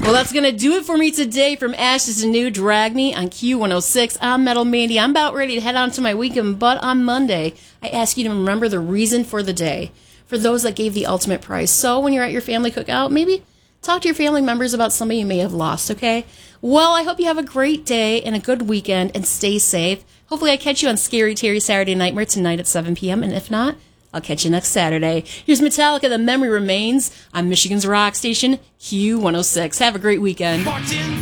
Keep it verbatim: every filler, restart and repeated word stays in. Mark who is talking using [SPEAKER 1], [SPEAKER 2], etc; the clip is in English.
[SPEAKER 1] Well, that's going to do it for me today from Ashes to New. Drag Me on Q one oh six. I'm Metal Mandy. I'm about ready to head on to my weekend, but on Monday, I ask you to remember the reason for the day for those that gave the ultimate price. So when you're at your family cookout, maybe talk to your family members about somebody you may have lost, okay? Well, I hope you have a great day and a good weekend and stay safe. Hopefully I catch you on Scary Terry Saturday Nightmare tonight at seven p.m. And if not, I'll catch you next Saturday. Here's Metallica, The Memory Remains on Michigan's rock station, Q one oh six. Have a great weekend.